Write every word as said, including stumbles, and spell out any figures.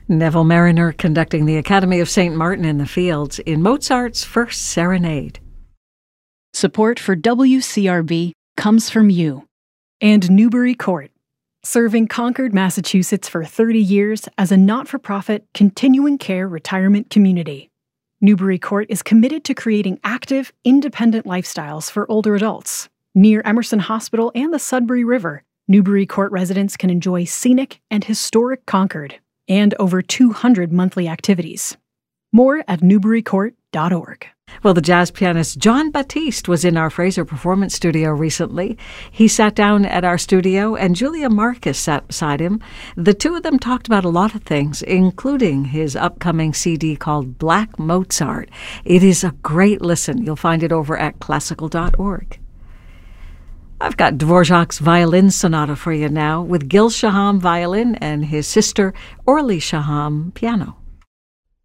Neville Mariner conducting the Academy of Saint Martin in the Fields in Mozart's First Serenade. Support for W C R B comes from you. And Newbury Court, serving Concord, Massachusetts for thirty years as a not-for-profit, continuing care retirement community. Newbury Court is committed to creating active, independent lifestyles for older adults. Near Emerson Hospital and the Sudbury River, Newbury Court residents can enjoy scenic and historic Concord, and over two hundred monthly activities. More at newbury court dot org. Well, the jazz pianist Jon Batiste was in our Fraser Performance Studio recently. He sat down at our studio, and Julia Marcus sat beside him. The two of them talked about a lot of things, including his upcoming C D called Black Mozart. It is a great listen. You'll find it over at classical dot org. I've got Dvorak's Violin Sonata for you now, with Gil Shaham violin and his sister Orly Shaham piano.